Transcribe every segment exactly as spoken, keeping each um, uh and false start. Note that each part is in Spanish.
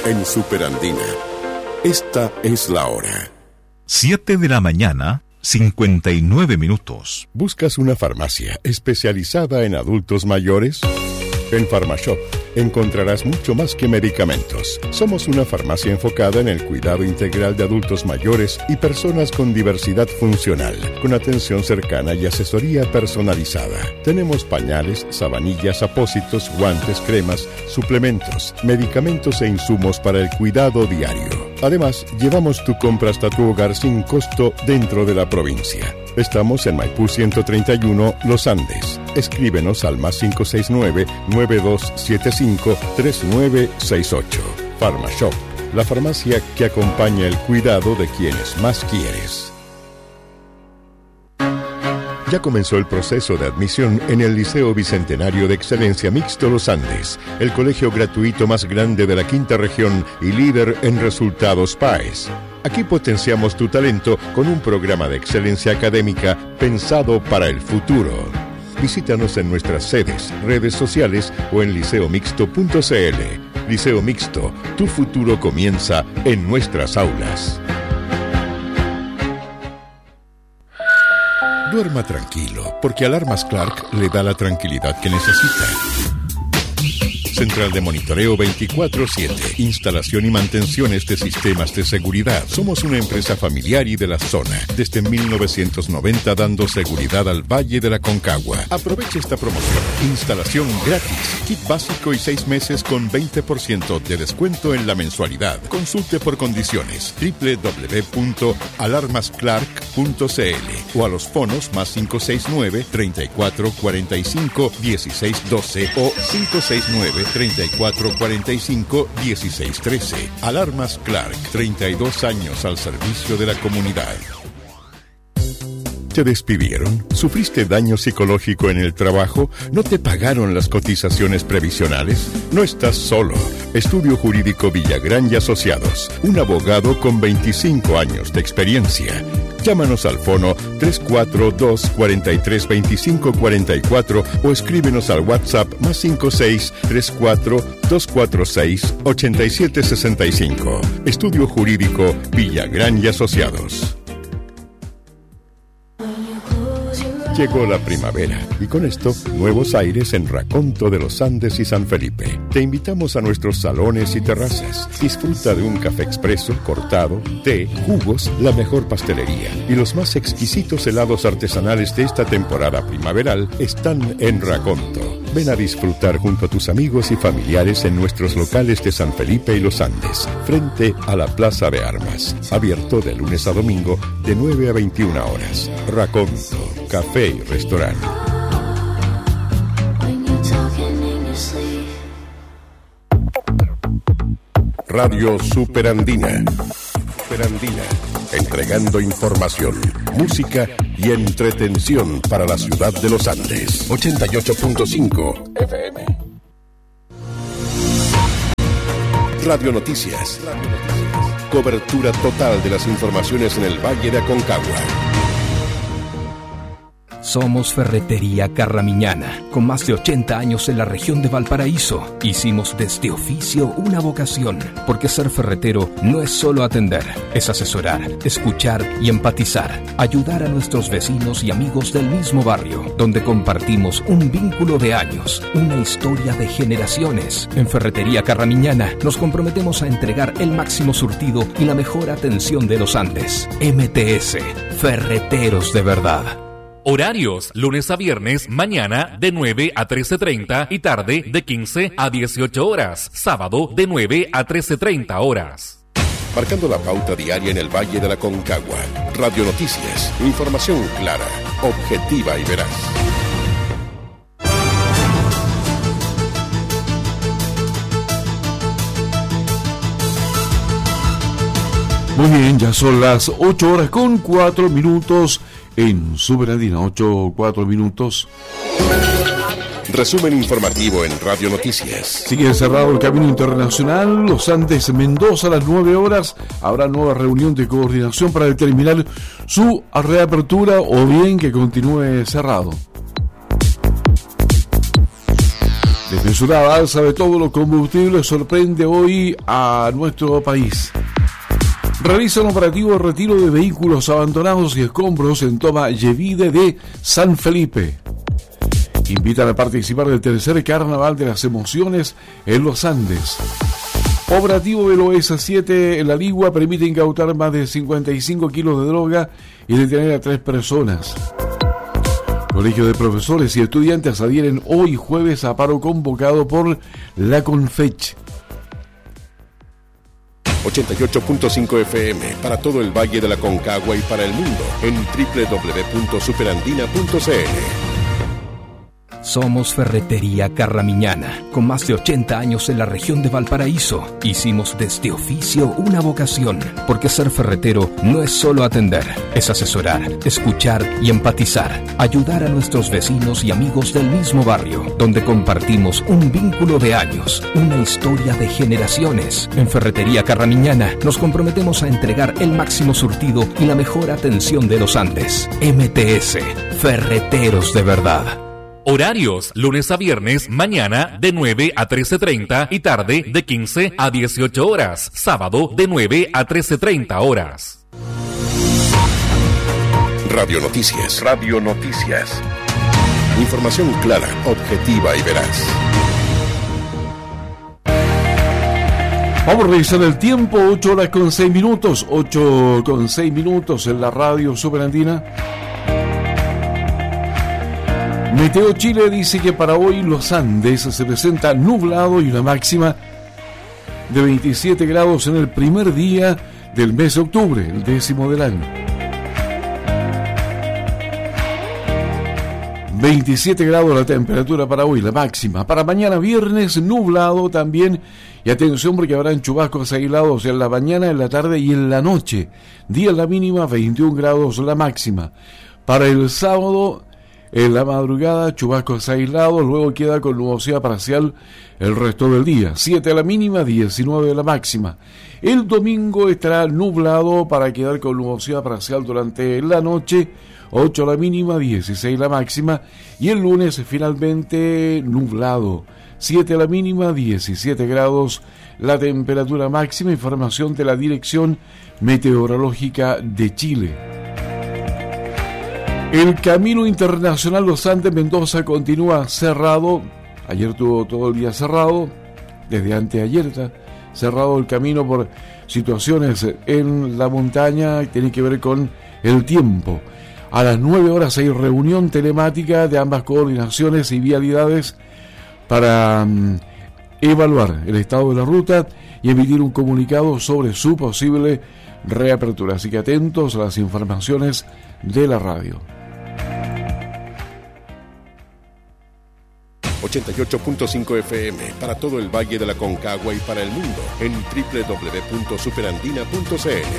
en Superandina. Esta es la hora. Siete de la mañana, cincuenta y nueve minutos. ¿Buscas una farmacia especializada en adultos mayores? En Pharmashop encontrarás mucho más que medicamentos. Somos una farmacia enfocada en el cuidado integral de adultos mayores y personas con diversidad funcional, con atención cercana y asesoría personalizada. Tenemos pañales, sabanillas, apósitos, guantes, cremas, suplementos, medicamentos e insumos para el cuidado diario. Además, llevamos tu compra hasta tu hogar sin costo dentro de la provincia. Estamos en Maipú ciento treinta y uno, Los Andes. Escríbenos al más cinco seis nueve, nueve dos siete cinco, tres nueve seis ocho. Pharmashop, la farmacia que acompaña el cuidado de quienes más quieres. Ya comenzó el proceso de admisión en el Liceo Bicentenario de Excelencia Mixto Los Andes, el colegio gratuito más grande de la quinta región y líder en resultados P A E S. Aquí potenciamos tu talento con un programa de excelencia académica pensado para el futuro. Visítanos en nuestras sedes, redes sociales o en liceo mixto punto c l. Liceo Mixto, tu futuro comienza en nuestras aulas. Duerma tranquilo, porque Alarmas Clark le da la tranquilidad que necesita. Central de monitoreo veinticuatro siete. Instalación y mantenciones de sistemas de seguridad. Somos una empresa familiar y de la zona. Desde mil novecientos noventa dando seguridad al Valle de la Concagua. Aproveche esta promoción. Instalación gratis. Kit básico y seis meses con veinte por ciento de descuento en la mensualidad. Consulte por condiciones. doble u doble u doble u punto alarmas clark punto c l o a los fonos más cinco seis nueve, treinta y cuatro cuarenta y cinco, dieciséis doce o cinco seis nueve, treinta y cuatro cuarenta y cinco, dieciséis trece. Alarmas Clark, treinta y dos años al servicio de la comunidad. ¿Te despidieron? ¿Sufriste daño psicológico en el trabajo? ¿No te pagaron las cotizaciones previsionales? No estás solo. Estudio Jurídico Villagrán y Asociados. Un abogado con veinticinco años de experiencia. Llámanos al fono tres cuatro dos, cuatro tres, dos cinco cuatro cuatro o escríbenos al WhatsApp más cinco seis, tres cuatro, dos cuatro seis, ocho siete seis cinco. Estudio Jurídico Villagrán y Asociados. Llegó la primavera y con esto nuevos aires en Raconto de los Andes y San Felipe. Te invitamos a nuestros salones y terrazas. Disfruta de un café expreso, cortado, té, jugos, la mejor pastelería y los más exquisitos helados artesanales de esta temporada primaveral están en Raconto. Ven a disfrutar junto a tus amigos y familiares en nuestros locales de San Felipe y Los Andes, frente a la Plaza de Armas. Abierto de lunes a domingo de nueve a veintiuna horas. Raconto, café y restaurante. Radio Superandina. Superandina. Entregando información, música y entretención para la ciudad de Los Andes. ochenta y ocho punto cinco F M. Radio Noticias. Cobertura total de las informaciones en el Valle de Aconcagua. Somos Ferretería Carramiñana, con más de ochenta años en la región de Valparaíso. Hicimos de este oficio una vocación, porque ser ferretero no es solo atender, es asesorar, escuchar y empatizar, ayudar a nuestros vecinos y amigos del mismo barrio, donde compartimos un vínculo de años, una historia de generaciones. En Ferretería Carramiñana nos comprometemos a entregar el máximo surtido y la mejor atención de los Andes. M T S, Ferreteros de verdad. Horarios, lunes a viernes, mañana de nueve a trece treinta y tarde de quince a dieciocho horas. Sábado de nueve a trece treinta horas. Marcando la pauta diaria en el Valle de la Concagua. Radio Noticias, información clara, objetiva y veraz. Muy bien, ya son las ocho horas con cuatro minutos en Superandina, ocho, cuatro minutos. Resumen informativo en Radio Noticias. Sigue cerrado el camino internacional Los Andes Mendoza a las nueve horas. Habrá nueva reunión de coordinación para determinar su reapertura o bien que continúe cerrado. Desmesurada alza de todos los combustibles sorprende hoy a nuestro país. Realiza un operativo de retiro de vehículos abandonados y escombros en Toma Yevide de San Felipe. Invitan a participar del tercer Carnaval de las Emociones en los Andes. Operativo del O S siete en La Ligua permite incautar más de cincuenta y cinco kilos de droga y detener a tres personas. Colegio de Profesores y Estudiantes adhieren hoy jueves a paro convocado por la CONFECH. ochenta y ocho punto cinco F M para todo el Valle de la Concagua y para el mundo en doble u doble u doble u punto superandina punto c l. Somos Ferretería Carramiñana, con más de ochenta años en la región de Valparaíso. Hicimos de este oficio una vocación, porque ser ferretero no es solo atender, es asesorar, escuchar y empatizar, ayudar a nuestros vecinos y amigos del mismo barrio, donde compartimos un vínculo de años, una historia de generaciones. En Ferretería Carramiñana nos comprometemos a entregar el máximo surtido y la mejor atención de los Andes. M T S, Ferreteros de verdad. Horarios, lunes a viernes, mañana de nueve a trece treinta y tarde de quince a dieciocho horas. Sábado de nueve a trece treinta horas. Radio Noticias. Radio Noticias. Información clara, objetiva y veraz. Vamos a revisar el tiempo, ocho horas con seis minutos, ocho con seis minutos en la radio Superandina. Meteo Chile dice que para hoy los Andes se presenta nublado y una máxima de veintisiete grados en el primer día del mes de octubre, el décimo del año. veintisiete grados la temperatura para hoy, la máxima. Para mañana viernes nublado también, y atención porque habrán chubascos aislados en la mañana, en la tarde y en la noche. Día la mínima, veintiún grados la máxima. Para el sábado, en la madrugada, chubascos aislados, luego queda con nubosidad parcial el resto del día. siete la mínima, diecinueve la máxima. El domingo estará nublado para quedar con nubosidad parcial durante la noche, ocho la mínima, dieciséis la máxima. Y el lunes finalmente nublado, siete la mínima, diecisiete grados la temperatura máxima. Información de la Dirección Meteorológica de Chile. El Camino Internacional Los Andes Mendoza continúa cerrado. Ayer tuvo todo el día cerrado, desde anteayer está cerrado el camino por situaciones en la montaña que tienen que ver con el tiempo. A las nueve horas hay reunión telemática de ambas coordinaciones y vialidades para um, evaluar el estado de la ruta y emitir un comunicado sobre su posible reapertura. Así que atentos a las informaciones de la radio. ochenta y ocho punto cinco F M para todo el Valle de la Concagua y para el mundo en doble u doble u doble u punto superandina punto c l.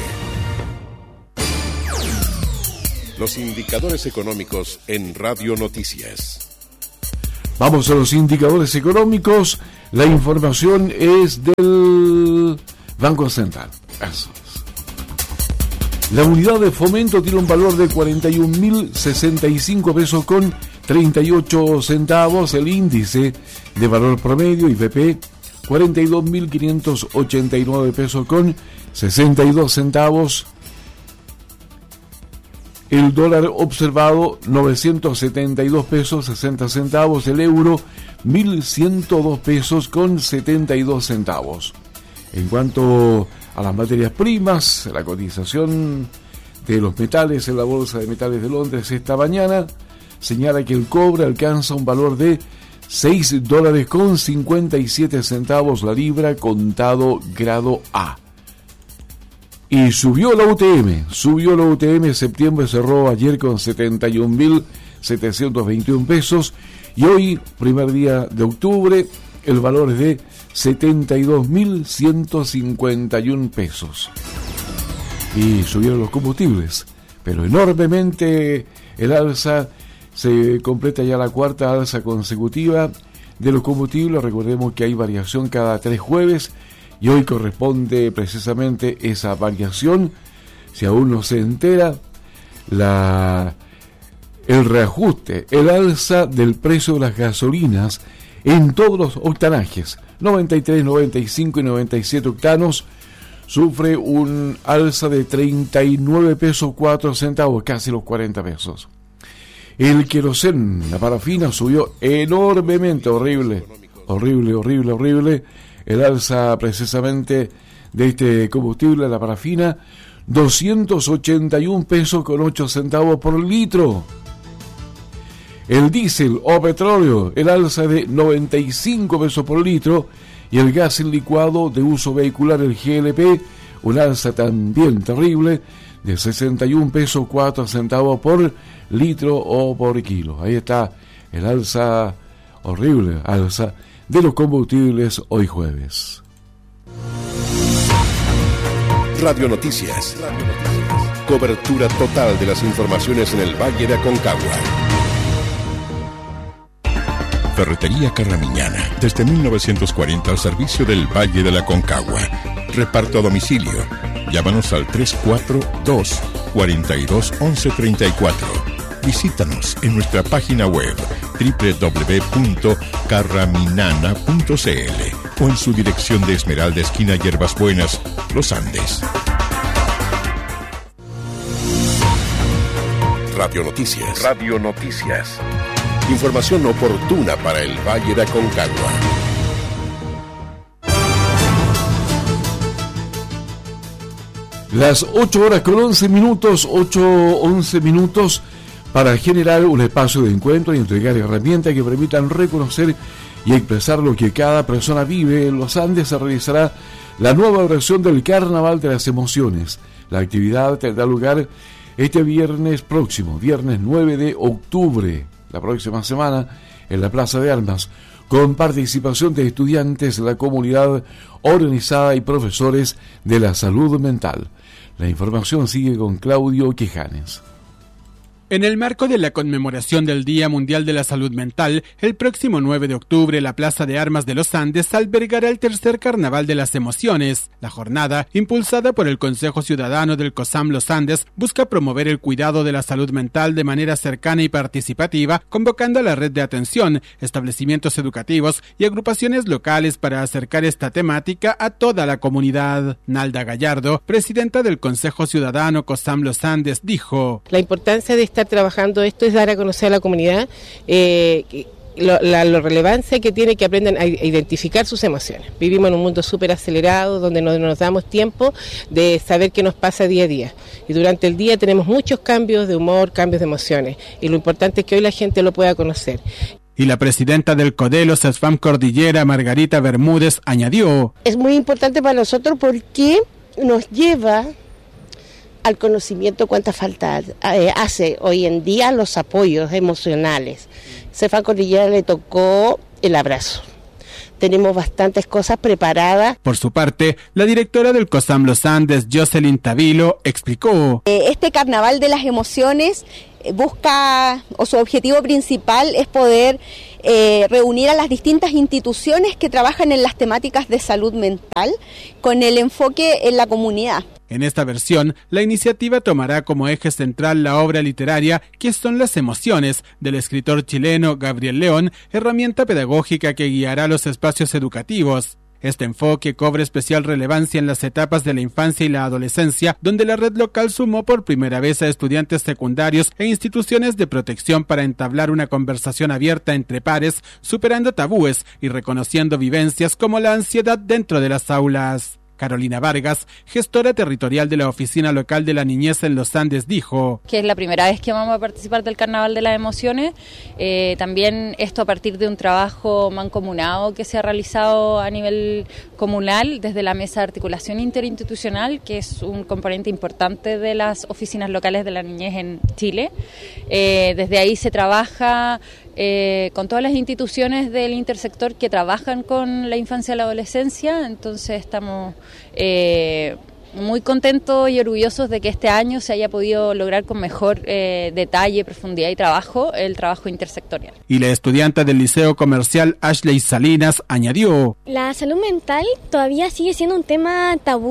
Los indicadores económicos en Radio Noticias. Vamos a los indicadores económicos. La información es del Banco Central. Eso es. La unidad de fomento tiene un valor de cuarenta y un mil sesenta y cinco pesos con treinta y ocho centavos. El índice de valor promedio, I V P, cuarenta y dos mil quinientos ochenta y nueve pesos con sesenta y dos centavos. El dólar observado, novecientos setenta y dos pesos sesenta centavos. El euro, mil ciento dos pesos con setenta y dos centavos. En cuanto a las materias primas, la cotización de los metales en la Bolsa de Metales de Londres esta mañana señala que el cobre alcanza un valor de seis dólares con cincuenta y siete centavos la libra contado grado A. Y subió la U T M, subió la U T M, septiembre cerró ayer con setenta y un mil setecientos veintiuno pesos y hoy, primer día de octubre, el valor es de setenta y dos mil ciento cincuenta y uno pesos. Y subieron los combustibles, pero enormemente el alza. Se completa ya la cuarta alza consecutiva de los combustibles. Recordemos que hay variación cada tres jueves y hoy corresponde precisamente esa variación. Si aún no se entera, la, el reajuste, el alza del precio de las gasolinas en todos los octanajes, noventa y tres, noventa y cinco y noventa y siete octanos, sufre un alza de treinta y nueve pesos cuatro centavos, casi los cuarenta pesos. El querosén, la parafina, subió enormemente, horrible, horrible, horrible, horrible. El alza precisamente de este combustible, la parafina, doscientos ochenta y un pesos con ocho centavos por litro. El diésel o petróleo, el alza de noventa y cinco pesos por litro. Y el gas licuado de uso vehicular, el G L P, un alza también terrible de sesenta y un pesos cuatro centavos por litro o por kilo. Ahí está el alza, horrible alza de los combustibles hoy jueves. Radio Noticias. Cobertura total de las informaciones en el Valle de Aconcagua. Ferretería Carramiñana, desde mil novecientos cuarenta al servicio del Valle de la Aconcagua. Reparto a domicilio. Llámanos al tres cuatro dos, cuatro dos, once treinta y cuatro. Visítanos en nuestra página web doble u doble u doble u punto carraminana punto c l o en su dirección de Esmeralda, esquina Hierbas Buenas, Los Andes. Radio Noticias. Radio Noticias. Información oportuna para el Valle de Aconcagua. Las ocho horas con once minutos, ocho, once minutos, para generar un espacio de encuentro y entregar herramientas que permitan reconocer y expresar lo que cada persona vive. En Los Andes se realizará la nueva versión del Carnaval de las Emociones. La actividad tendrá lugar este viernes próximo, viernes nueve de octubre, la próxima semana, en la Plaza de Armas, con participación de estudiantes de la comunidad organizada y profesores de la salud mental. La información sigue con Claudio Quijanes. En el marco de la conmemoración del Día Mundial de la Salud Mental, el próximo nueve de octubre la Plaza de Armas de Los Andes albergará el tercer Carnaval de las Emociones. La jornada, impulsada por el Consejo Ciudadano del COSAM Los Andes, busca promover el cuidado de la salud mental de manera cercana y participativa, convocando a la red de atención, establecimientos educativos y agrupaciones locales para acercar esta temática a toda la comunidad. Nalda Gallardo, presidenta del Consejo Ciudadano COSAM Los Andes, dijo: La importancia de esta trabajando esto es dar a conocer a la comunidad eh, lo, la, la relevancia que tiene que aprendan a identificar sus emociones. Vivimos en un mundo súper acelerado donde no nos damos tiempo de saber qué nos pasa día a día, y durante el día tenemos muchos cambios de humor, cambios de emociones, y lo importante es que hoy la gente lo pueda conocer. Y la presidenta del CODELO, CESFAM Cordillera, Margarita Bermúdez, añadió: es muy importante para nosotros porque nos lleva al conocimiento cuánta falta eh, hace hoy en día los apoyos emocionales. CESFAM Cordillera le tocó el abrazo. Tenemos bastantes cosas preparadas. Por su parte, la directora del COSAM Los Andes, Jocelyn Tavilo, explicó: Este Carnaval de las Emociones busca, o su objetivo principal es poder eh, reunir a las distintas instituciones que trabajan en las temáticas de salud mental con el enfoque en la comunidad. En esta versión, la iniciativa tomará como eje central la obra literaria ¿Qué son las emociones?, del escritor chileno Gabriel León, herramienta pedagógica que guiará los espacios educativos. Este enfoque cobra especial relevancia en las etapas de la infancia y la adolescencia, donde la red local sumó por primera vez a estudiantes secundarios e instituciones de protección para entablar una conversación abierta entre pares, superando tabúes y reconociendo vivencias como la ansiedad dentro de las aulas. Carolina Vargas, gestora territorial de la Oficina Local de la Niñez en Los Andes, dijo: que es la primera vez que vamos a participar del Carnaval de las Emociones. Eh, también esto a partir de un trabajo mancomunado que se ha realizado a nivel comunal desde la Mesa de Articulación Interinstitucional, que es un componente importante de las oficinas locales de la niñez en Chile. Eh, desde ahí se trabaja Eh, con todas las instituciones del intersector que trabajan con la infancia y la adolescencia. Entonces estamos eh, muy contentos y orgullosos de que este año se haya podido lograr con mejor eh, detalle, profundidad y trabajo el trabajo intersectorial. Y la estudiante del Liceo Comercial Ashley Salinas añadió: la salud mental todavía sigue siendo un tema tabú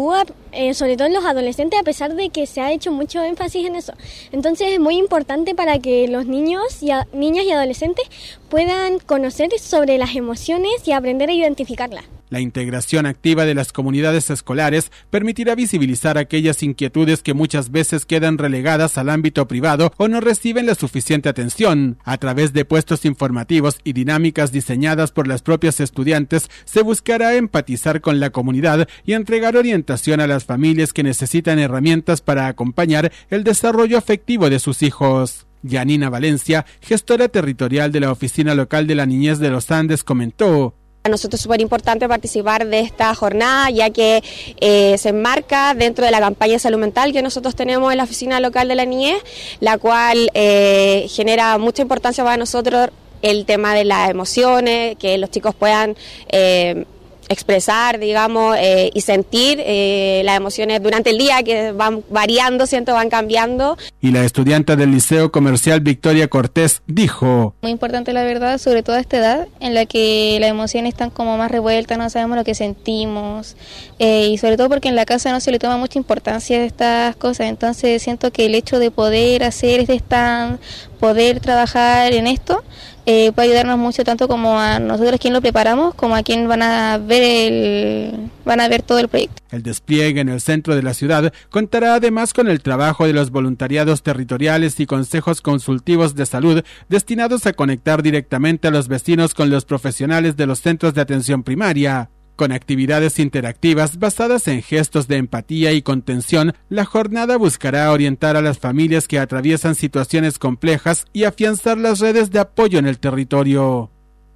eh, sobre todo en los adolescentes, a pesar de que se ha hecho mucho énfasis en eso. Entonces es muy importante para que los niños y a, niñas y adolescentes puedan conocer sobre las emociones y aprender a identificarlas. La integración activa de las comunidades escolares permitirá visibilizar aquellas inquietudes que muchas veces quedan relegadas al ámbito privado o no reciben la suficiente atención. A través de puestos informativos y dinámicas diseñadas por las propias estudiantes, se buscará empatizar con la comunidad y entregar orientación a las familias que necesitan herramientas para acompañar el desarrollo afectivo de sus hijos. Yanina Valencia, gestora territorial de la Oficina Local de la Niñez de los Andes, comentó: Para nosotros es súper importante participar de esta jornada, ya que eh, se enmarca dentro de la campaña de salud mental que nosotros tenemos en la Oficina Local de la Niñez, la cual eh, genera mucha importancia para nosotros el tema de las emociones, que los chicos puedan eh, expresar, digamos, eh, y sentir eh, las emociones durante el día, que van variando, siento, van cambiando. Y la estudiante del Liceo Comercial Victoria Cortés dijo: muy importante, la verdad, sobre todo a esta edad, en la que las emociones están como más revueltas, no sabemos lo que sentimos, eh, y sobre todo porque en la casa no se le toma mucha importancia a estas cosas. Entonces siento que el hecho de poder hacer este stand, poder trabajar en esto, Eh, puede ayudarnos mucho, tanto como a nosotros quien lo preparamos, como a quien van a ver el, van a ver todo el proyecto. El despliegue en el centro de la ciudad contará además con el trabajo de los voluntariados territoriales y consejos consultivos de salud destinados a conectar directamente a los vecinos con los profesionales de los centros de atención primaria. Con actividades interactivas basadas en gestos de empatía y contención, la jornada buscará orientar a las familias que atraviesan situaciones complejas y afianzar las redes de apoyo en el territorio.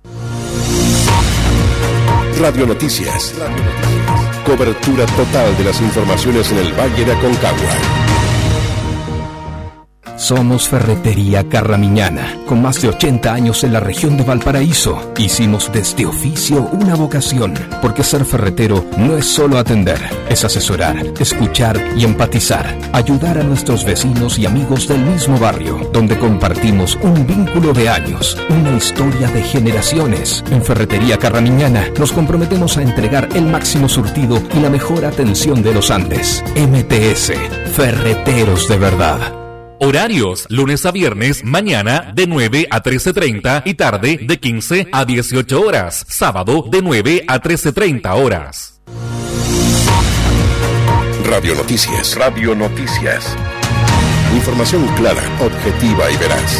Radio Noticias. Cobertura total de las informaciones en el Valle de Aconcagua. Somos Ferretería Carramiñana, con más de ochenta años en la región de Valparaíso. Hicimos de este oficio una vocación, porque ser ferretero no es solo atender, es asesorar, escuchar y empatizar, ayudar a nuestros vecinos y amigos del mismo barrio, donde compartimos un vínculo de años, una historia de generaciones. En Ferretería Carramiñana nos comprometemos a entregar el máximo surtido y la mejor atención de los Andes. M T S, Ferreteros de verdad. Horarios, lunes a viernes, mañana de nueve a trece treinta y tarde de quince a dieciocho horas. Sábado de nueve a trece treinta horas. Radio Noticias. Radio Noticias. Información clara, objetiva y veraz.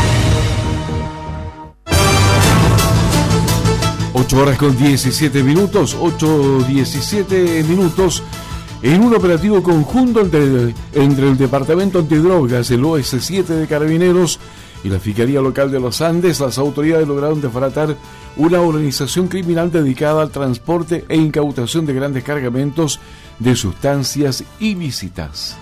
ocho horas con diecisiete minutos, ocho diecisiete minutos. En un operativo conjunto entre, entre el Departamento Antidrogas, el O S siete de Carabineros y la Fiscalía Local de los Andes, las autoridades lograron desbaratar una organización criminal dedicada al transporte e incautación de grandes cargamentos de sustancias ilícitas.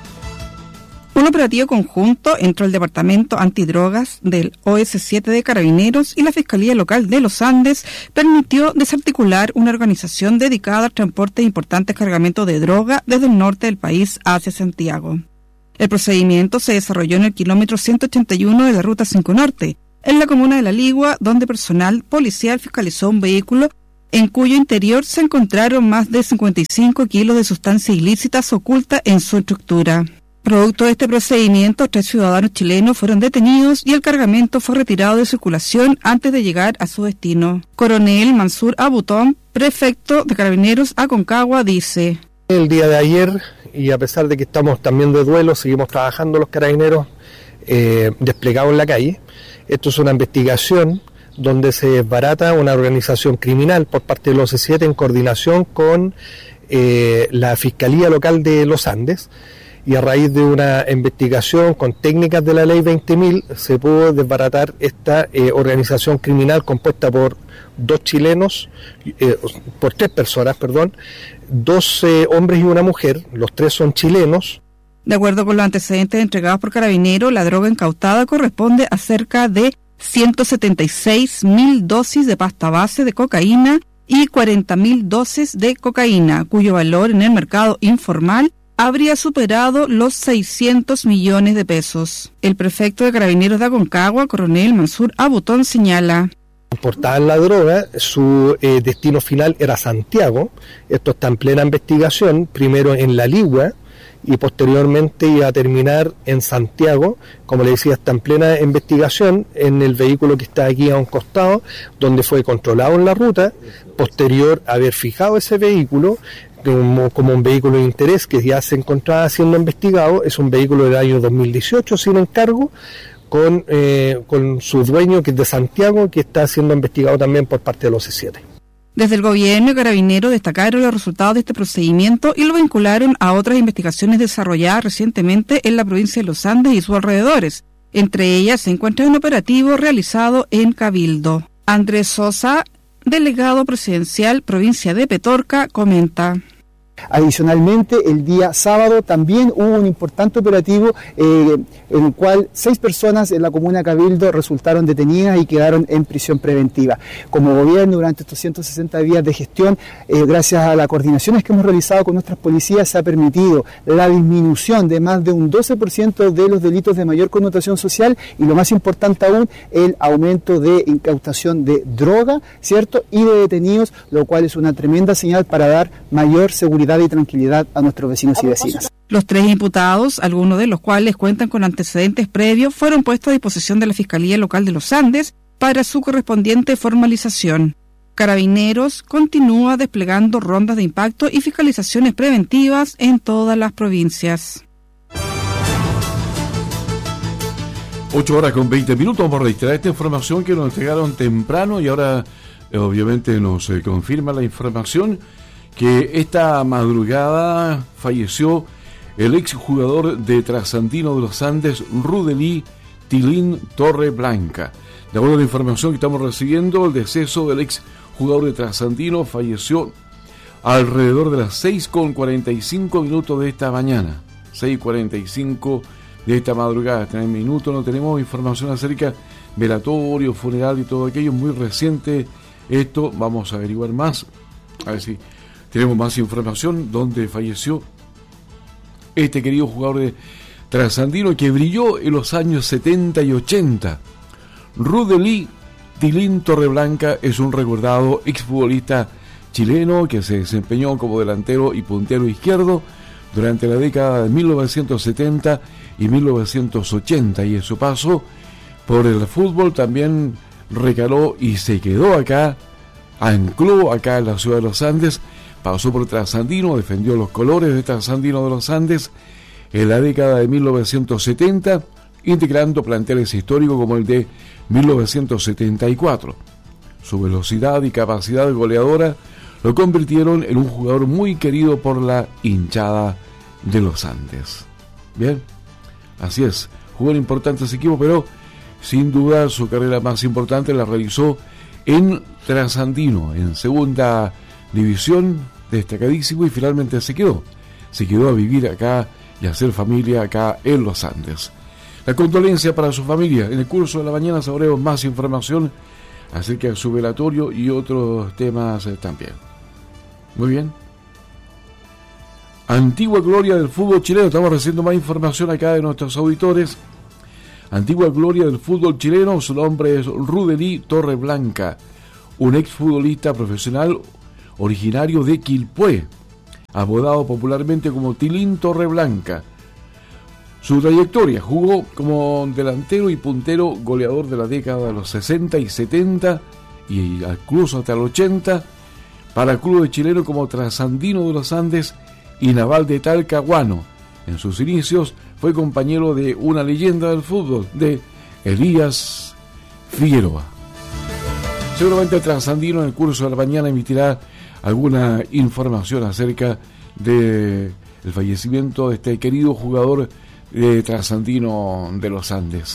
Un operativo conjunto entre el Departamento Antidrogas del O S siete de Carabineros y la Fiscalía Local de los Andes permitió desarticular una organización dedicada al transporte de importantes cargamentos de droga desde el norte del país hacia Santiago. El procedimiento se desarrolló en el kilómetro ciento ochenta y uno de la Ruta cinco Norte, en la comuna de La Ligua, donde personal policial fiscalizó un vehículo en cuyo interior se encontraron más de cincuenta y cinco kilos de sustancias ilícitas ocultas en su estructura. Producto de este procedimiento, tres ciudadanos chilenos fueron detenidos y el cargamento fue retirado de circulación antes de llegar a su destino. Coronel Mansur Abutón, prefecto de Carabineros Aconcagua, dice: el día de ayer, y a pesar de que estamos también de duelo, seguimos trabajando los carabineros eh, desplegados en la calle. Esto es una investigación donde se desbarata una organización criminal por parte del O S siete en coordinación con eh, la Fiscalía Local de los Andes. Y a raíz de una investigación con técnicas de la ley veinte mil se pudo desbaratar esta eh, organización criminal compuesta por dos chilenos, eh, por tres personas, perdón, dos eh, hombres y una mujer, los tres son chilenos. De acuerdo con los antecedentes entregados por Carabineros, la droga incautada corresponde a cerca de ciento setenta y seis mil dosis de pasta base de cocaína y cuarenta mil dosis de cocaína, cuyo valor en el mercado informal habría superado los seiscientos millones de pesos. El prefecto de Carabineros de Aconcagua, coronel Mansur Abutón, señala: Importaban la droga, su eh, destino final era Santiago. Esto está en plena investigación, primero en La Ligua y posteriormente iba a terminar en Santiago. Como le decía, está en plena investigación en el vehículo que está aquí a un costado, donde fue controlado en la ruta, posterior a haber fijado ese vehículo como, como un vehículo de interés que ya se encontraba siendo investigado. Es un vehículo del año dos mil dieciocho sin encargo, con, eh, con su dueño, que es de Santiago, que está siendo investigado también por parte de los C siete. Desde el gobierno y Carabineros destacaron los resultados de este procedimiento y lo vincularon a otras investigaciones desarrolladas recientemente en la provincia de Los Andes y sus alrededores. Entre ellas se encuentra un operativo realizado en Cabildo. Andrés Sosa, delegado presidencial provincia de Petorca, comenta. Adicionalmente, el día sábado también hubo un importante operativo eh, en el cual seis personas en la comuna de Cabildo resultaron detenidas y quedaron en prisión preventiva. Como gobierno, durante estos ciento sesenta días de gestión, eh, gracias a las coordinaciones que hemos realizado con nuestras policías, se ha permitido la disminución de más de un doce por ciento de los delitos de mayor connotación social y, lo más importante aún, el aumento de incautación de droga, ¿cierto?, y de detenidos, lo cual es una tremenda señal para dar mayor seguridad y tranquilidad a nuestros vecinos y vecinas. Los tres imputados, algunos de los cuales cuentan con antecedentes previos, fueron puestos a disposición de la Fiscalía Local de Los Andes para su correspondiente formalización. Carabineros continúa desplegando rondas de impacto y fiscalizaciones preventivas en todas las provincias. ocho horas con veinte minutos, vamos a registrar esta información que nos entregaron temprano y ahora eh, obviamente nos eh, confirma la información que esta madrugada falleció el exjugador de Trasandino de los Andes, Rudelí Tilín Torreblanca. De acuerdo a la información que estamos recibiendo, el deceso del exjugador de Trasandino falleció alrededor de las seis con cuarenta y cinco minutos de esta mañana. seis cuarenta y cinco de esta madrugada. En el minuto no tenemos información acerca velatorio, funeral y todo aquello, muy reciente esto. Vamos a averiguar más, a ver si tenemos más información. Donde falleció este querido jugador de Trasandino que brilló en los años setenta y ochenta. Rudelí Tilín Torreblanca es un recordado exfutbolista chileno que se desempeñó como delantero y puntero izquierdo durante la década de mil novecientos setenta y mil novecientos ochenta, y en su paso por el fútbol también recaló y se quedó acá, ancló acá en la ciudad de Los Andes. Pasó por Trasandino, defendió los colores de Trasandino de los Andes en la década de mil novecientos setenta, integrando planteles históricos como el de mil novecientos setenta y cuatro. Su velocidad y capacidad goleadora lo convirtieron en un jugador muy querido por la hinchada de los Andes. Bien, así es, jugó en importantes equipos, pero sin duda su carrera más importante la realizó en Trasandino, en segunda división, destacadísimo, y finalmente se quedó, se quedó a vivir acá y a hacer familia acá en los Andes. La condolencia para su familia. En el curso de la mañana sabremos más información acerca de su velatorio y otros temas también. Muy bien. Antigua gloria del fútbol chileno. Estamos recibiendo más información acá de nuestros auditores. Antigua gloria del fútbol chileno. Su nombre es Rudelí Torreblanca, un exfutbolista profesional originario de Quilpué, apodado popularmente como Tilín Torreblanca. Su trayectoria: jugó como delantero y puntero goleador de la década de los sesenta y setenta y incluso hasta el ochenta para clubes chilenos como Trasandino de los Andes y Naval de Talcahuano. En sus inicios fue compañero de una leyenda del fútbol, de Elías Figueroa. Seguramente Trasandino en el curso de la mañana emitirá alguna información acerca del fallecimiento de este querido jugador de Trasandino de los Andes.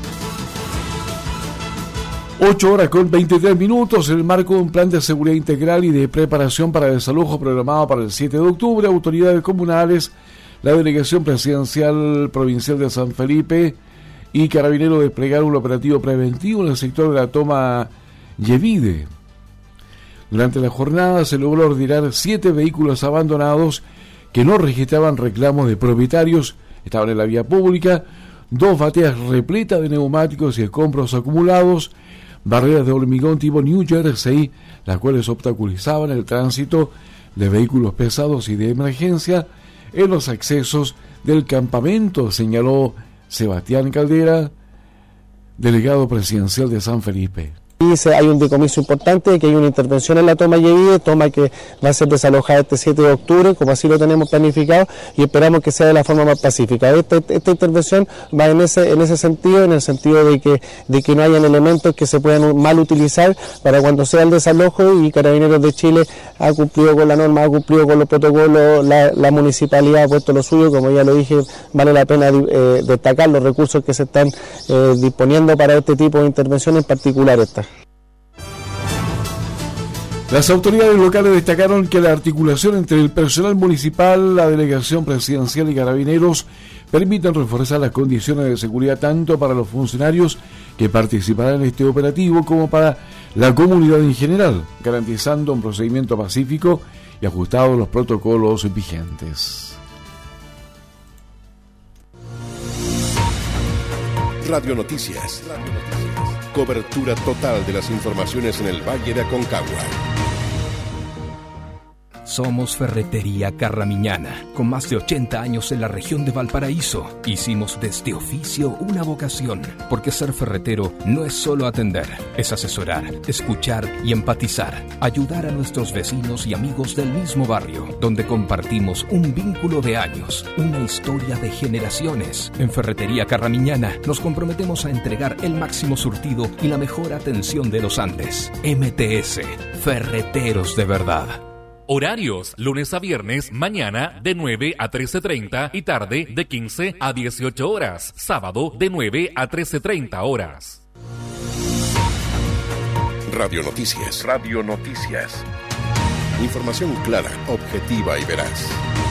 ocho horas con veintitrés minutos. En el marco de un plan de seguridad integral y de preparación para el desalojo programado para el siete de octubre, autoridades comunales, la Delegación Presidencial Provincial de San Felipe y Carabineros desplegaron un operativo preventivo en el sector de la Toma Yevide. Durante la jornada se logró ordenar siete vehículos abandonados que no registraban reclamos de propietarios, estaban en la vía pública, dos bateas repletas de neumáticos y escombros acumulados, barreras de hormigón tipo New Jersey, las cuales obstaculizaban el tránsito de vehículos pesados y de emergencia en los accesos del campamento, señaló Sebastián Caldera, delegado presidencial de San Felipe. Hay un decomiso importante, que hay una intervención en la toma Yevide, toma que va a ser desalojada este siete de octubre, como así lo tenemos planificado, y esperamos que sea de la forma más pacífica. Esta, esta intervención va en ese, en ese sentido, en el sentido de que, de que no hayan elementos que se puedan mal utilizar para cuando sea el desalojo, y Carabineros de Chile ha cumplido con la norma, ha cumplido con los protocolos, la, la municipalidad ha puesto lo suyo, como ya lo dije, vale la pena eh, destacar los recursos que se están eh, disponiendo para este tipo de intervención, en particular esta. Las autoridades locales destacaron que la articulación entre el personal municipal, la delegación presidencial y carabineros permiten reforzar las condiciones de seguridad tanto para los funcionarios que participarán en este operativo como para la comunidad en general, garantizando un procedimiento pacífico y ajustado a los protocolos vigentes. Radio Noticias. Radio Noticias. Cobertura total de las informaciones en el Valle de Aconcagua. Somos Ferretería Carramiñana, con más de ochenta años en la región de Valparaíso. Hicimos de este oficio una vocación, porque ser ferretero no es solo atender, es asesorar, escuchar y empatizar, ayudar a nuestros vecinos y amigos del mismo barrio, donde compartimos un vínculo de años, una historia de generaciones. En Ferretería Carramiñana nos comprometemos a entregar el máximo surtido y la mejor atención de los Andes. M T S, Ferreteros de verdad. Horarios, lunes a viernes, mañana de nueve a trece treinta y tarde de quince a dieciocho horas. Sábado de nueve a trece treinta horas. Radio Noticias. Radio Noticias. Información clara, objetiva y veraz.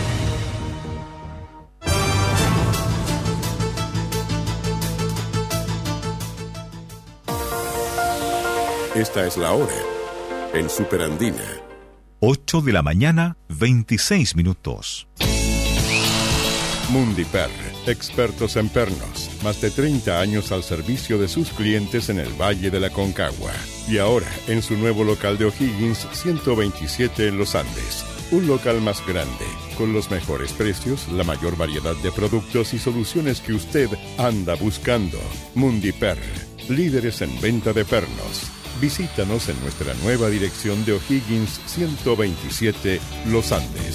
Esta es la hora en Superandina. ocho de la mañana, veintiséis minutos. Mundiper, expertos en pernos. Más de treinta años al servicio de sus clientes en el Valle de la Aconcagua. Y ahora, en su nuevo local de O'Higgins, ciento veintisiete en Los Andes. Un local más grande, con los mejores precios, la mayor variedad de productos y soluciones que usted anda buscando. Mundiper, líderes en venta de pernos. Visítanos en nuestra nueva dirección de O'Higgins ciento veintisiete, Los Andes.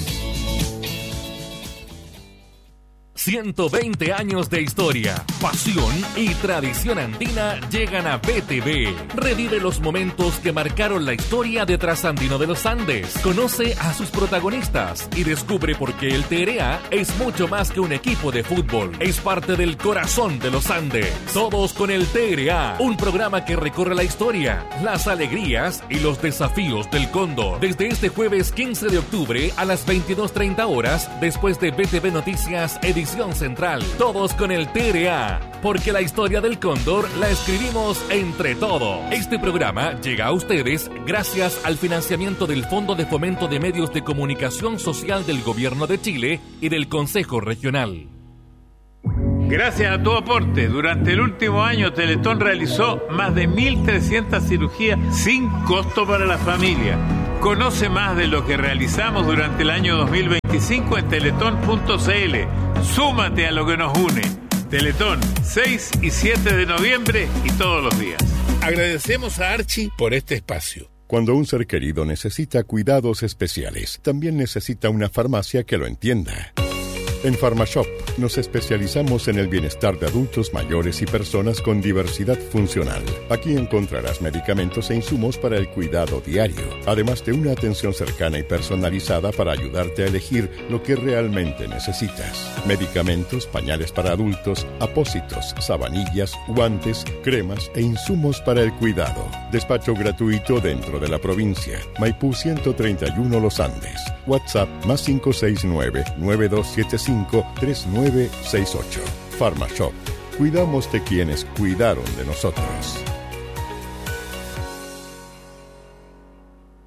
ciento veinte años de historia, pasión y tradición andina llegan a B T V. Revive los momentos que marcaron la historia de Trasandino de los Andes. Conoce a sus protagonistas y descubre por qué el T R A es mucho más que un equipo de fútbol. Es parte del corazón de los Andes. Todos con el T R A, un programa que recorre la historia, las alegrías y los desafíos del Cóndor. Desde este jueves quince de octubre a las veintidós treinta horas, después de B T V Noticias, edición central. Todos con el T R A, porque la historia del Cóndor la escribimos entre todos. Este programa llega a ustedes gracias al financiamiento del Fondo de Fomento de Medios de Comunicación Social del Gobierno de Chile y del Consejo Regional. Gracias a tu aporte, durante el último año Teletón realizó más de mil trescientas cirugías sin costo para la familia. Conoce más de lo que realizamos durante el año dos mil veinticinco en teletón punto c l. Súmate a lo que nos une. Teletón, seis y siete de noviembre y todos los días. Agradecemos a Archie por este espacio. Cuando un ser querido necesita cuidados especiales, también necesita una farmacia que lo entienda. En PharmaShop nos especializamos en el bienestar de adultos mayores y personas con diversidad funcional. Aquí encontrarás medicamentos e insumos para el cuidado diario, además de una atención cercana y personalizada para ayudarte a elegir lo que realmente necesitas. Medicamentos, pañales para adultos, apósitos, sabanillas, guantes, cremas e insumos para el cuidado. Despacho gratuito dentro de la provincia. Maipú ciento treinta y uno Los Andes. WhatsApp más cinco seis nueve, nueve dos siete cinco, tres nueve seis ocho. PharmaShop. Cuidamos de quienes cuidaron de nosotros. La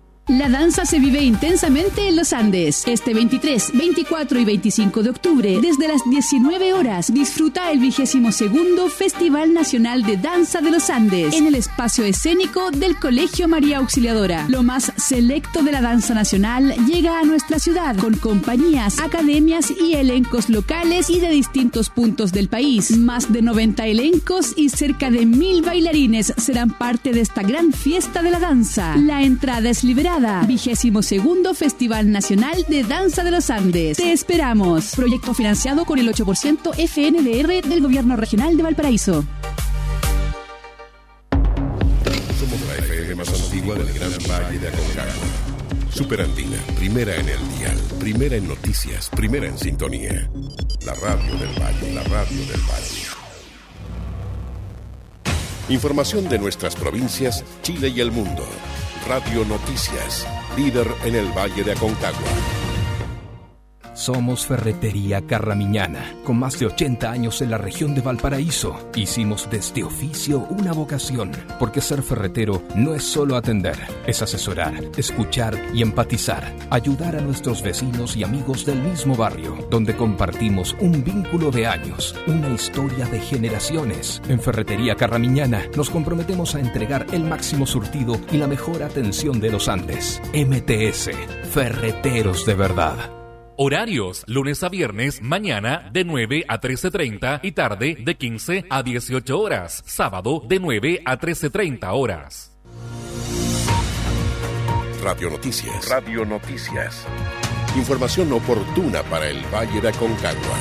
danza se vive intensamente en los Andes. Este veintitrés, veinticuatro y veinticinco de octubre, desde las diecinueve horas, disfruta el vigésimo segundo Festival Nacional de Danza de los Andes en el espacio escénico del Colegio María Auxiliadora. Lo más selecto de la danza nacional llega a nuestra ciudad con compañías, academias y elencos locales y de distintos puntos del país. Más de noventa elencos y cerca de mil bailarines serán parte de esta gran fiesta de la danza. La entrada es liberada. Vigésimo segundo Festival Nacional de Danza de los Andes. Te esperamos. Proyecto financiado con el ocho por ciento F N D R del Gobierno Regional de Valparaíso. Somos la F M más antigua del Gran Valle de Aconcagua. Superandina, primera en el dial, primera en noticias, primera en sintonía. La radio del Valle, la radio del Valle. Información de nuestras provincias, Chile y el mundo. Radio Noticias, líder en el Valle de Aconcagua. Somos Ferretería Carramiñana, con más de ochenta años en la región de Valparaíso. Hicimos de este oficio una vocación, porque ser ferretero no es solo atender, es asesorar, escuchar y empatizar, ayudar a nuestros vecinos y amigos del mismo barrio, donde compartimos un vínculo de años, una historia de generaciones. En Ferretería Carramiñana nos comprometemos a entregar el máximo surtido y la mejor atención de los Andes. M T S, Ferreteros de Verdad. Horarios, lunes a viernes, mañana de nueve a trece treinta y tarde de quince a dieciocho horas. Sábado de nueve a trece treinta horas. Radio Noticias. Radio Noticias. Información oportuna para el Valle de Aconcagua.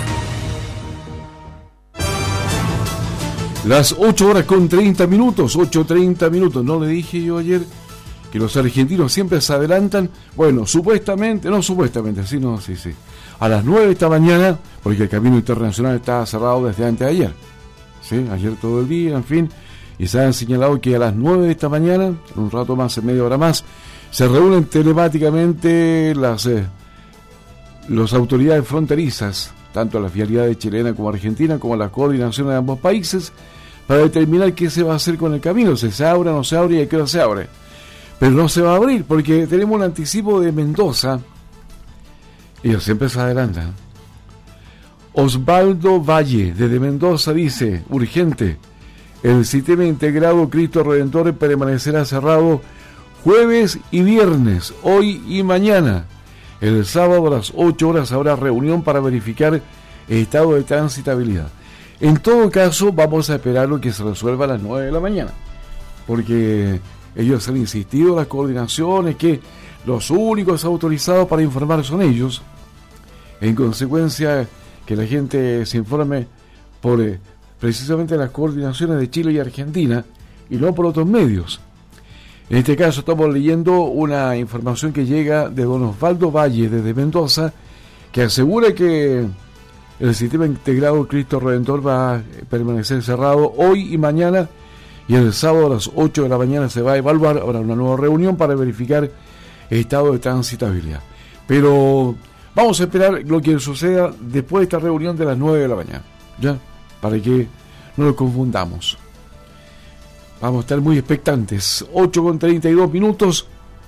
Las ocho horas con treinta minutos, ocho treinta minutos. ¿No le dije yo ayer que los argentinos siempre se adelantan? Bueno, supuestamente, no supuestamente, sí, no, sí, sí. A las nueve de esta mañana, porque el camino internacional estaba cerrado desde antes de ayer. Sí, ayer todo el día, en fin. Y se han señalado que a las nueve de esta mañana, en un rato más, en media hora más, se reúnen telemáticamente las, eh, las autoridades fronterizas, tanto las vialidades chilena como argentina, como la coordinación de ambos países, para determinar qué se va a hacer con el camino, si se abre o no se abre y a qué hora se abre. Pero no se va a abrir porque tenemos un anticipo de Mendoza. Ellos siempre se adelantan. Osvaldo Valle, desde Mendoza, dice, urgente, el sistema integrado Cristo Redentor permanecerá cerrado jueves y viernes, hoy y mañana. El sábado a las ocho horas habrá reunión para verificar el estado de transitabilidad. En todo caso, vamos a esperar lo que se resuelva a las nueve de la mañana, porque ellos han insistido, las coordinaciones, que los únicos autorizados para informar son ellos. En consecuencia, que la gente se informe por eh, precisamente las coordinaciones de Chile y Argentina y no por otros medios. En este caso estamos leyendo una información que llega de don Osvaldo Valle desde Mendoza, que asegura que el sistema integrado Cristo Redentor va a permanecer cerrado hoy y mañana, y el sábado a las ocho de la mañana se va a evaluar, habrá una nueva reunión para verificar el estado de transitabilidad. Pero vamos a esperar lo que suceda después de esta reunión de las nueve de la mañana, ¿ya? Para que no nos confundamos. Vamos a estar muy expectantes. ocho con treinta y dos minutos.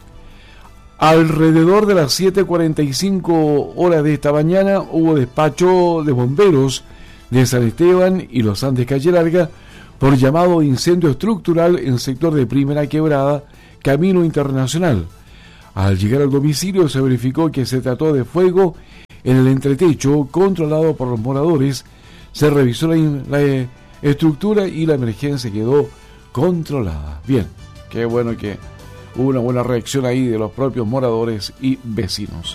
Alrededor de las siete cuarenta y cinco horas de esta mañana hubo despacho de bomberos de San Esteban y Los Andes Calle Larga por llamado de incendio estructural en sector de Primera Quebrada, Camino Internacional. Al llegar al domicilio se verificó que se trató de fuego en el entretecho controlado por los moradores. Se revisó la, la estructura y la emergencia quedó controlada. Bien, qué bueno que hubo una buena reacción ahí de los propios moradores y vecinos.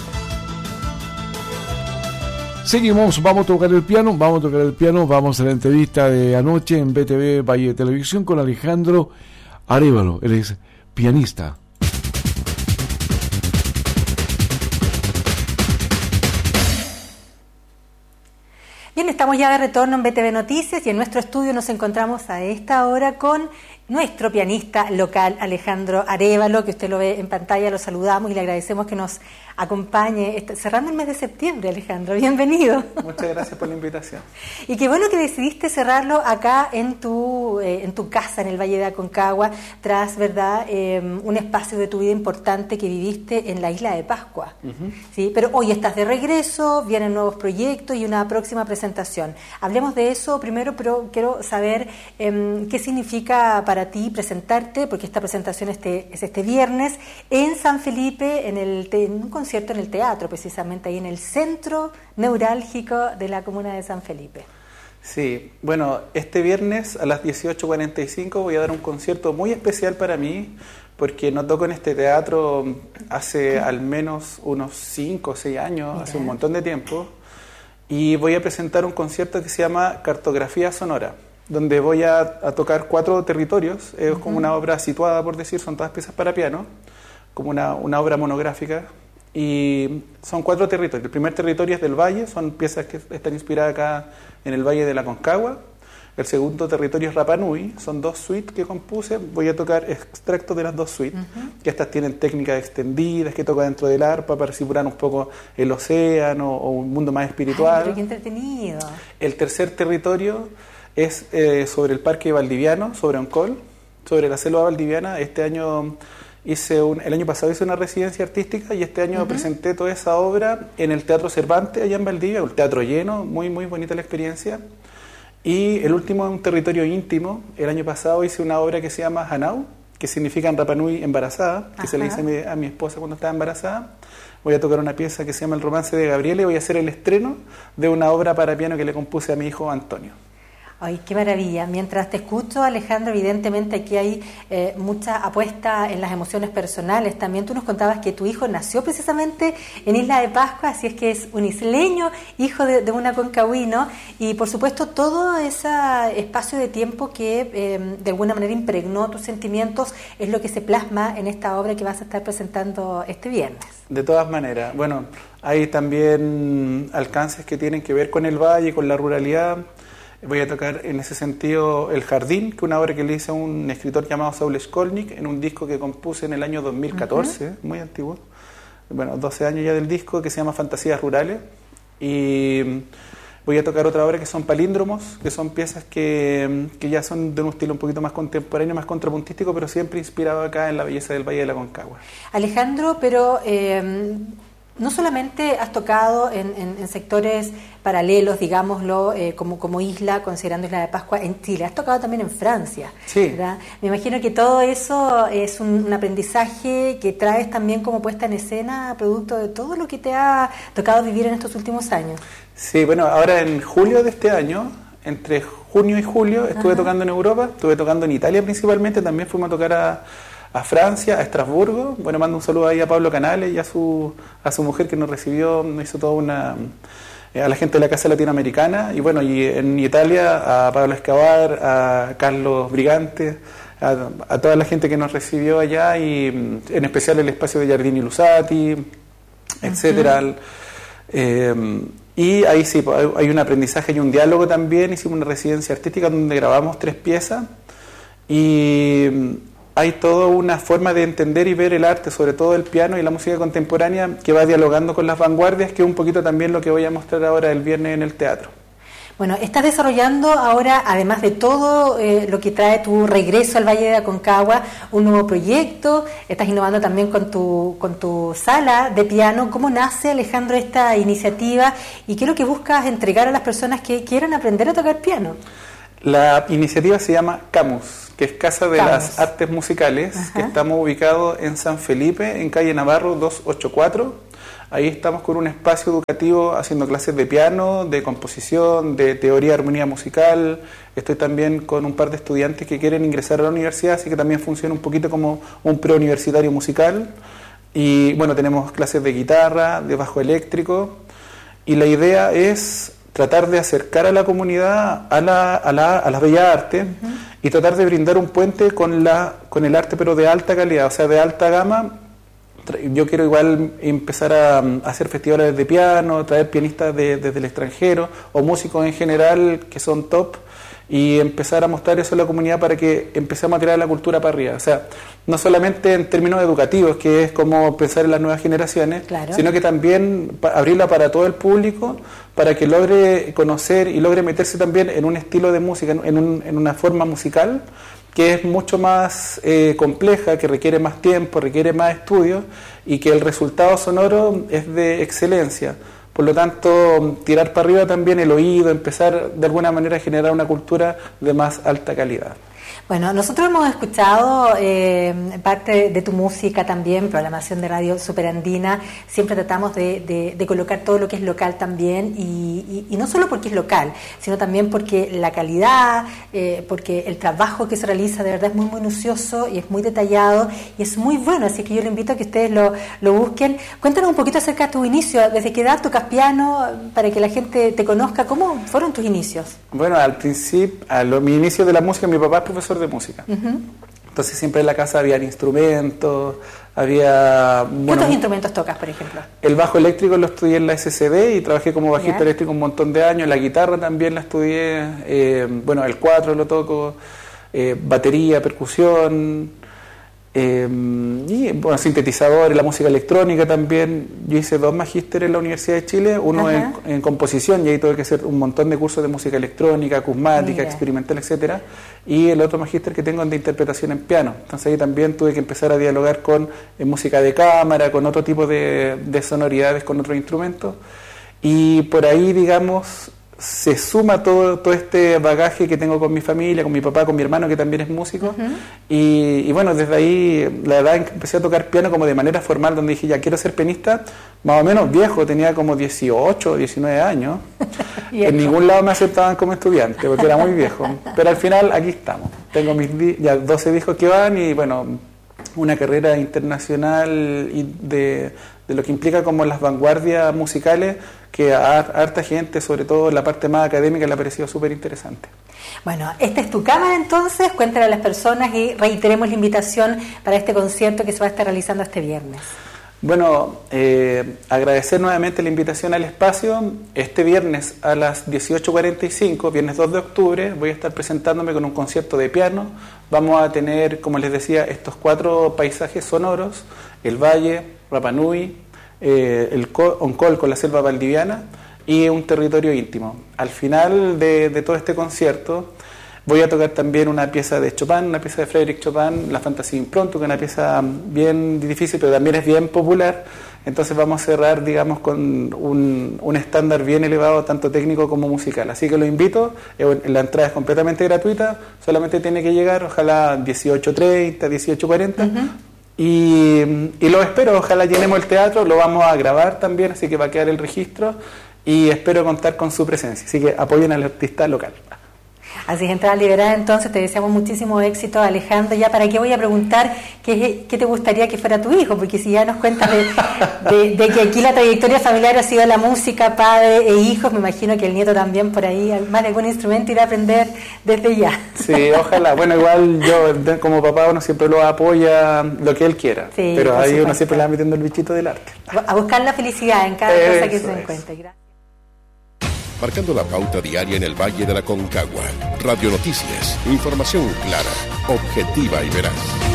Seguimos, vamos a tocar el piano, vamos a tocar el piano, vamos a la entrevista de anoche en B T V Valle Televisión con Alejandro Arévalo, él es pianista. Bien, estamos ya de retorno en B T V Noticias y en nuestro estudio nos encontramos a esta hora con nuestro pianista local, Alejandro Arévalo, que usted lo ve en pantalla, lo saludamos y le agradecemos que nos acompañe este, cerrando el mes de septiembre. Alejandro, bienvenido. Muchas gracias por la invitación. Y qué bueno que decidiste cerrarlo acá en tu eh, en tu casa, en el Valle de Aconcagua, tras, ¿verdad?, eh, un espacio de tu vida importante que viviste en la isla de Pascua. Uh-huh. ¿Sí? Pero hoy estás de regreso, vienen nuevos proyectos y una próxima presentación. Hablemos de eso primero, pero quiero saber eh, qué significa para ti presentarte, porque esta presentación este, es este viernes en San Felipe, en, el te, en un concierto en el teatro, precisamente ahí en el centro neurálgico de la comuna de San Felipe. Sí, bueno, este viernes a las dieciocho cuarenta y cinco voy a dar un concierto muy especial para mí, porque no toco en este teatro hace al menos unos cinco o seis años, Mira. hace un montón de tiempo, y voy a presentar un concierto que se llama Cartografía Sonora, donde voy a, a tocar cuatro territorios. Es uh-huh. como una obra situada, por decir, son todas piezas para piano, como una, una obra monográfica, y son cuatro territorios. El primer territorio es del Valle, son piezas que están inspiradas acá en el Valle de la Aconcagua. El segundo territorio es Rapa Nui, son dos suites que compuse, voy a tocar extractos de las dos suites, uh-huh. que estas tienen técnicas extendidas, que toco dentro del arpa para simular un poco el océano o un mundo más espiritual. Ay, pero qué entretenido. El tercer territorio es eh, sobre el Parque Valdiviano, sobre Oncol, sobre la selva valdiviana. Este año hice un, el año pasado hice una residencia artística y este año uh-huh. presenté toda esa obra en el Teatro Cervantes, allá en Valdivia, un teatro lleno, muy muy bonita la experiencia. Y el último es un territorio íntimo. El año pasado hice una obra que se llama Hanau, que significa en Rapa Nui embarazada, que Ajá. se le dice a mi, a mi esposa cuando estaba embarazada. Voy a tocar una pieza que se llama El Romance de Gabriela y voy a hacer el estreno de una obra para piano que le compuse a mi hijo Antonio. Ay, qué maravilla. Mientras te escucho, Alejandro, evidentemente aquí hay eh, mucha apuesta en las emociones personales. También tú nos contabas que tu hijo nació precisamente en Isla de Pascua, así es que es un isleño, hijo de, de un aconcagüino, y por supuesto todo ese espacio de tiempo que eh, de alguna manera impregnó tus sentimientos es lo que se plasma en esta obra que vas a estar presentando este viernes. De todas maneras, bueno, hay también alcances que tienen que ver con el valle, con la ruralidad. Voy a tocar en ese sentido El Jardín, que es una obra que le hice a un escritor llamado Saul Skolnick en un disco que compuse en el año dos mil catorce, uh-huh. muy antiguo, bueno, doce años ya del disco, que se llama Fantasías Rurales. Y voy a tocar otra obra que son palíndromos, que son piezas que, que ya son de un estilo un poquito más contemporáneo, más contrapuntístico, pero siempre inspirado acá en la belleza del Valle de la Aconcagua. Alejandro, pero eh, no solamente has tocado en, en, en sectores paralelos, digámoslo, eh, como, como isla, considerando Isla de Pascua, en Chile, has tocado también en Francia, sí. ¿verdad? Me imagino que todo eso es un, un aprendizaje que traes también como puesta en escena, producto de todo lo que te ha tocado vivir en estos últimos años. Sí, bueno, ahora en julio de este año, entre junio y julio, estuve Ajá. tocando en Europa, estuve tocando en Italia principalmente, también fuimos a tocar a a Francia, a Estrasburgo. Bueno, mando un saludo ahí a Pablo Canales y a su a su mujer que nos recibió, nos hizo toda una eh, a la gente de la Casa Latinoamericana, y bueno, y en Italia a Pablo Escobar, a Carlos Brigante, a, a toda la gente que nos recibió allá, y en especial el espacio de Giardini Lusati, etcétera. Uh-huh. eh, y ahí sí, hay un aprendizaje y un diálogo también. Hicimos una residencia artística donde grabamos tres piezas, y hay toda una forma de entender y ver el arte, sobre todo el piano y la música contemporánea, que va dialogando con las vanguardias, que es un poquito también lo que voy a mostrar ahora el viernes en el teatro. Bueno, estás desarrollando ahora, además de todo eh, lo que trae tu regreso al Valle de Aconcagua, un nuevo proyecto, estás innovando también con tu, con tu sala de piano. ¿Cómo nace, Alejandro, esta iniciativa y qué es lo que buscas entregar a las personas que quieran aprender a tocar piano? La iniciativa se llama Camus, que es Casa de Camus. Las Artes Musicales, Ajá. que estamos ubicados en San Felipe, en calle Navarro doscientos ochenta y cuatro. Ahí estamos con un espacio educativo haciendo clases de piano, de composición, de teoría de armonía musical. Estoy también con un par de estudiantes que quieren ingresar a la universidad, así que también funciona un poquito como un preuniversitario musical. Y bueno, tenemos clases de guitarra, de bajo eléctrico, y la idea es tratar de acercar a la comunidad a la, a la, a las bellas artes, uh-huh. y tratar de brindar un puente con, la, con el arte, pero de alta calidad, o sea, de alta gama, yo quiero igual empezar a, a hacer festivales de piano, traer pianistas de, desde el extranjero o músicos en general que son top y empezar a mostrar eso a la comunidad para que empecemos a tirar la cultura para arriba. O sea, no solamente en términos educativos, que es como pensar en las nuevas generaciones, claro, sino que también abrirla para todo el público, para que logre conocer y logre meterse también en un estilo de música, en, un, en una forma musical que es mucho más eh, compleja, que requiere más tiempo, requiere más estudio y que el resultado sonoro es de excelencia. Por lo tanto, tirar para arriba también el oído, empezar de alguna manera a generar una cultura de más alta calidad. Bueno, nosotros hemos escuchado eh, parte de tu música también, programación de radio superandina, siempre tratamos de, de, de colocar todo lo que es local también, y, y, y no solo porque es local, sino también porque la calidad, eh, porque el trabajo que se realiza de verdad es muy minucioso y es muy detallado y es muy bueno, así que yo le invito a que ustedes lo, lo busquen. Cuéntanos un poquito acerca de tu inicio, desde qué edad tocas piano, para que la gente te conozca, ¿cómo fueron tus inicios? Bueno, al principio, a lo, mi inicio de la música, mi papá es profesor de música. Uh-huh. Entonces siempre en la casa había instrumentos, había... ¿Qué bueno, otros instrumentos tocas, por ejemplo? El bajo eléctrico lo estudié en la S C D y trabajé como bajista yeah. eléctrico un montón de años. La guitarra también la estudié, eh, bueno, el cuatro lo toco, eh, batería, percusión, eh, y bueno, sintetizadores, la música electrónica también. Yo hice dos magísteres en la Universidad de Chile, uno en, en composición, y ahí tuve que hacer un montón de cursos de música electrónica, acusmática, Mira. experimental, etcétera, y el otro magíster que tengo es de interpretación en piano. Entonces ahí también tuve que empezar a dialogar con eh, música de cámara, con otro tipo de, de sonoridades, con otros instrumentos, y por ahí, digamos, se suma todo, todo este bagaje que tengo con mi familia, con mi papá, con mi hermano que también es músico, uh-huh. y, y bueno, desde ahí la edad en que empecé a tocar piano como de manera formal, donde dije ya quiero ser pianista, más o menos viejo, tenía como dieciocho, diecinueve años, en ningún lado me aceptaban como estudiante porque era muy viejo, pero al final aquí estamos, tengo mis di- ya doce discos que van y bueno, una carrera internacional y de, de lo que implica como las vanguardias musicales que a harta gente, sobre todo en la parte más académica, le ha parecido súper interesante. Bueno, esta es tu cámara entonces, cuéntale a las personas y reiteremos la invitación para este concierto que se va a estar realizando este viernes. Bueno, eh, agradecer nuevamente la invitación al espacio. Este viernes a las dieciocho cuarenta y cinco, viernes dos de octubre, voy a estar presentándome con un concierto de piano. Vamos a tener, como les decía, estos cuatro paisajes sonoros: el valle, Rapa Nui, eh, el Oncol con la selva valdiviana y un territorio íntimo. Al final de, de todo este concierto voy a tocar también una pieza de Chopin, una pieza de Frédéric Chopin, la Fantasía Impronto, que es una pieza bien difícil, pero también es bien popular. Entonces vamos a cerrar, digamos, con un, un estándar bien elevado, tanto técnico como musical. Así que lo invito, la entrada es completamente gratuita, solamente tiene que llegar, ojalá dieciocho treinta, dieciocho cuarenta, uh-huh. y, y lo espero, ojalá llenemos el teatro, lo vamos a grabar también, así que va a quedar el registro, y espero contar con su presencia. Así que apoyen al artista local. Así es, entrada liberada, entonces te deseamos muchísimo éxito, Alejandro. Ya para qué voy a preguntar qué, qué te gustaría que fuera tu hijo, porque si ya nos cuentas de, de, de que aquí la trayectoria familiar ha sido la música, padre e hijos, me imagino que el nieto también por ahí, más de algún instrumento, irá a aprender desde ya. Sí, ojalá. Bueno, igual yo como papá uno siempre lo apoya lo que él quiera, sí, pero ahí supuesto. Uno siempre le va metiendo el bichito del arte. A buscar la felicidad en cada Eso cosa que se encuentre. Gracias. Marcando la pauta diaria en el Valle de la Concagua. Radio Noticias. Información clara, objetiva y veraz.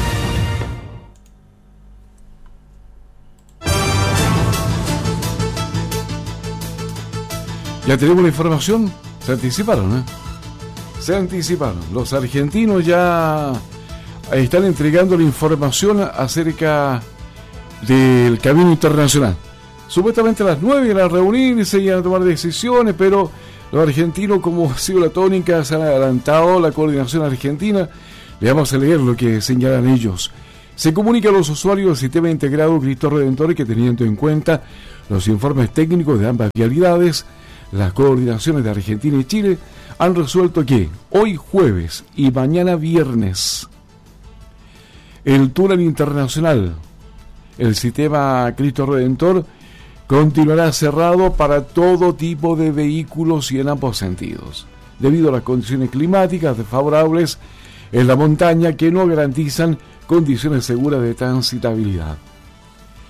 Ya tenemos la información. Se anticiparon, ¿eh? Se anticiparon. Los argentinos ya están entregando la información acerca del camino internacional. Supuestamente a las nueve iban a reunirse y a tomar decisiones, pero los argentinos, como ha sido la tónica, se han adelantado la coordinación argentina. Le vamos a leer lo que señalan ellos. Se comunica a los usuarios del sistema integrado Cristo Redentor que, teniendo en cuenta los informes técnicos de ambas vialidades, las coordinaciones de Argentina y Chile han resuelto que hoy jueves y mañana viernes el túnel internacional, el sistema Cristo Redentor, continuará cerrado para todo tipo de vehículos y en ambos sentidos, debido a las condiciones climáticas desfavorables en la montaña que no garantizan condiciones seguras de transitabilidad.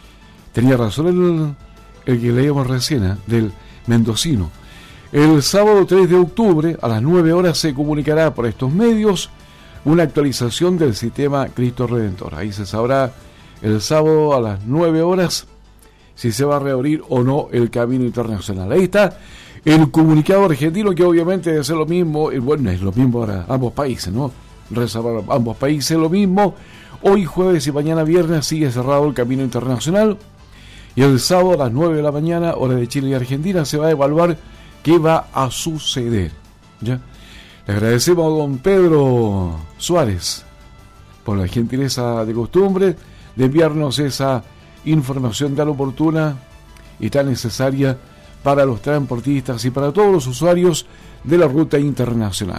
Tenía razón el, el que leíamos recién, ¿eh? Del mendocino. El sábado tres de octubre a las nueve horas se comunicará por estos medios una actualización del sistema Cristo Redentor. Ahí se sabrá el sábado a las nueve horas si se va a reabrir o no el camino internacional. Ahí está el comunicado argentino, que obviamente debe ser lo mismo, y bueno, es lo mismo para ambos países, ¿no? Reza para ambos países lo mismo. Hoy jueves y mañana viernes sigue cerrado el camino internacional, y el sábado a las nueve de la mañana, hora de Chile y Argentina, se va a evaluar qué va a suceder. ¿Ya? Le agradecemos a don Pedro Suárez por la gentileza de costumbre de enviarnos esa información tan oportuna y tan necesaria para los transportistas y para todos los usuarios de la ruta internacional.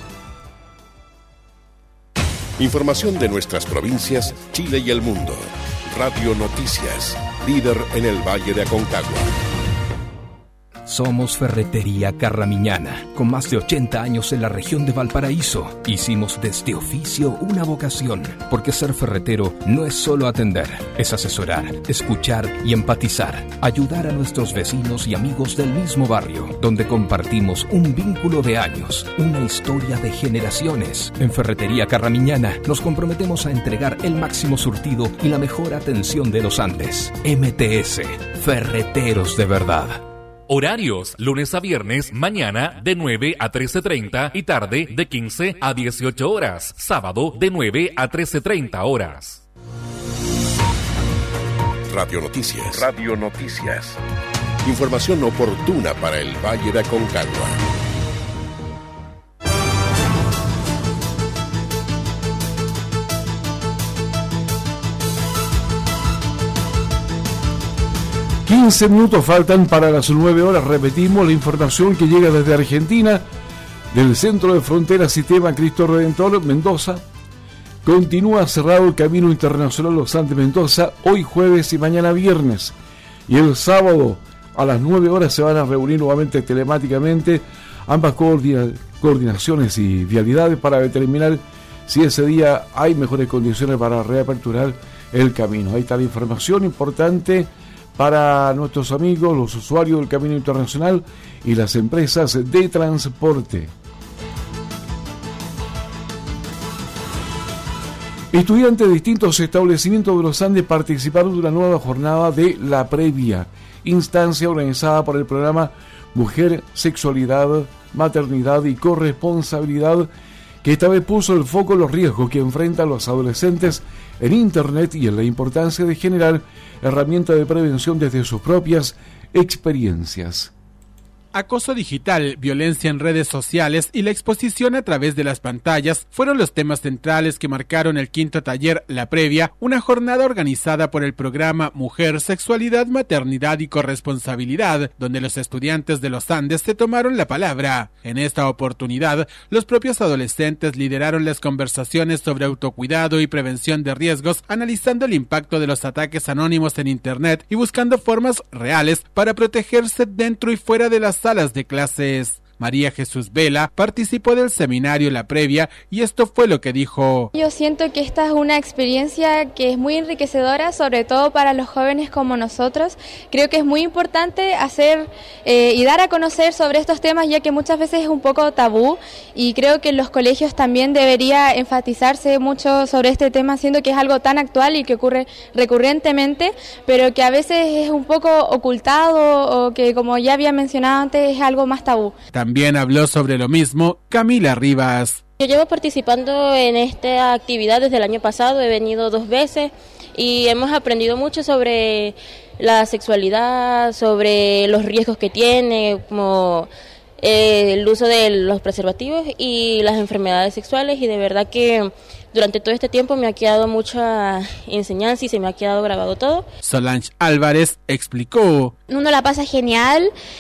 Información de nuestras provincias, Chile y el mundo. Radio Noticias, líder en el Valle de Aconcagua. Somos Ferretería Carramiñana, con más de ochenta años en la región de Valparaíso. Hicimos de este oficio una vocación, porque ser ferretero no es solo atender, es asesorar, escuchar y empatizar, ayudar a nuestros vecinos y amigos del mismo barrio, donde compartimos un vínculo de años, una historia de generaciones. En Ferretería Carramiñana nos comprometemos a entregar el máximo surtido y la mejor atención de los Andes. M T S, Ferreteros de verdad. Horarios, lunes a viernes, mañana de nueve a trece treinta y tarde de quince a dieciocho horas. Sábado de nueve a trece treinta horas. Radio Noticias. Radio Noticias. Información oportuna para el Valle de Aconcagua. quince minutos faltan para las nueve horas. Repetimos la información que llega desde Argentina, del Centro de Frontera Sistema Cristo Redentor, Mendoza. Continúa cerrado el camino internacional Los Andes Mendoza, hoy jueves y mañana viernes. Y el sábado a las nueve horas se van a reunir nuevamente telemáticamente ambas coordina- coordinaciones y vialidades para determinar si ese día hay mejores condiciones para reaperturar el camino. Ahí está la información importante para nuestros amigos, los usuarios del Camino Internacional y las empresas de transporte. Estudiantes de distintos establecimientos de los Andes participaron de una nueva jornada de La Previa, instancia organizada por el programa Mujer, Sexualidad, Maternidad y Corresponsabilidad, que esta vez puso el foco en los riesgos que enfrentan los adolescentes en Internet y en la importancia de generar herramientas de prevención desde sus propias experiencias. Acoso digital, violencia en redes sociales y la exposición a través de las pantallas fueron los temas centrales que marcaron el quinto taller La Previa, una jornada organizada por el programa Mujer, Sexualidad, Maternidad y Corresponsabilidad, donde los estudiantes de los Andes se tomaron la palabra. En esta oportunidad, los propios adolescentes lideraron las conversaciones sobre autocuidado y prevención de riesgos, analizando el impacto de los ataques anónimos en Internet y buscando formas reales para protegerse dentro y fuera de las salas de clases. María Jesús Vela participó del seminario La Previa y esto fue lo que dijo. Yo siento que esta es una experiencia que es muy enriquecedora, sobre todo para los jóvenes como nosotros. Creo que es muy importante hacer eh, y dar a conocer sobre estos temas, ya que muchas veces es un poco tabú, y creo que en los colegios también debería enfatizarse mucho sobre este tema, siendo que es algo tan actual y que ocurre recurrentemente, pero que a veces es un poco ocultado o que, como ya había mencionado antes, es algo más tabú. También habló sobre lo mismo Camila Rivas. Yo llevo participando en esta actividad desde el año pasado, he venido dos veces y hemos aprendido mucho sobre la sexualidad, sobre los riesgos que tiene, como eh, el uso de los preservativos y las enfermedades sexuales, y de verdad que durante todo este tiempo me ha quedado mucha enseñanza y se me ha quedado grabado todo. Solange Álvarez explicó. Uno la pasa genial.